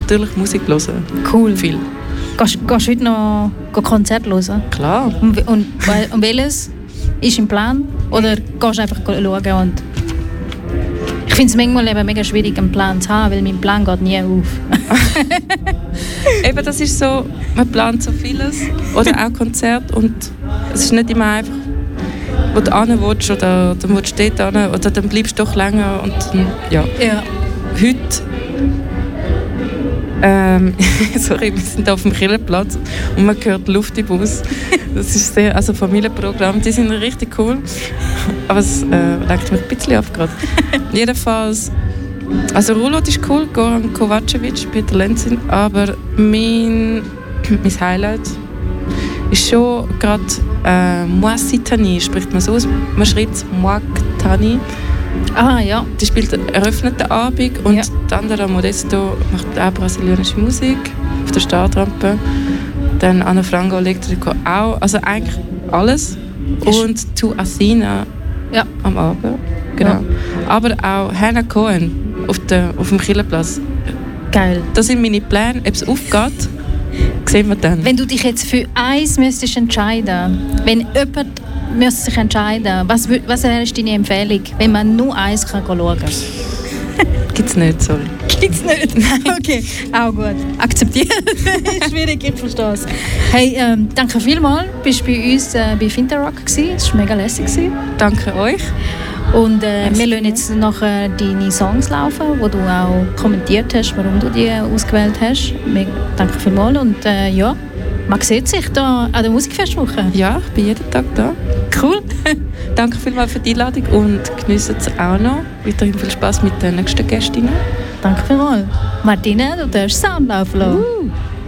natürlich Musik hören. Cool. Viel. Gehst du heute noch Konzerte hören? Klar. Und welches ist im Plan? Oder gehst du einfach schauen? Und ich finde es manchmal eben mega schwierig, einen Plan zu haben, weil mein Plan geht nie auf. Eben, das ist so, man plant so vieles. Oder auch Konzerte. Und es ist nicht immer einfach, wo du hin willst, oder dann willst du dort hin, oder dann bleibst du doch länger. Und dann, ja. Heute, sorry, wir sind auf dem Kirchenplatz und man hört Luft im Bus. Das ist sehr, also Familienprogramm, die sind richtig cool. Aber es lenkt mich ein bisschen ab gerade. Jedenfalls, also Rulot ist cool, Goran Kovacevic, Peter Lenzin, aber mein Highlight ist schon gerade Moisitani, spricht man so aus. Man schreibt es Moaktani. Ah, ja. Die spielt eröffnet den Abend und die andere Modesto macht auch brasilianische Musik auf der Startrampe. Dann Ana Frango Electrico auch, also eigentlich alles. Und Tu Asina am Abend, genau. Ja. Aber auch Hannah Cohen auf dem Kirchenplatz. Geil. Das sind meine Pläne, ob es aufgeht, sehen wir dann. Wenn du dich jetzt für eins müsstest entscheiden, wenn jemand müsste sich entscheiden, was wäre deine Empfehlung, wenn man nur eins kann schauen kann? Gibt's nicht, sorry. Gibt's nicht? Okay, auch gut. Akzeptiert. Schwierig, ich verstehe es. Hey, danke vielmals. Du warst bei uns bei Finterrock. Es war mega lässig. Danke euch. Und wir lassen jetzt nachher deine Songs laufen, die du auch kommentiert hast, warum du die ausgewählt hast. Danke vielmals. Und ja, man sieht sich da an der Musikfestwoche. Ja, ich bin jeden Tag da. Cool. Danke vielmals für die Einladung und geniessen es auch noch. Weiterhin viel Spaß mit den nächsten Gästinnen. Danke vielmals. Martina, du darfst Sound laufen lassen.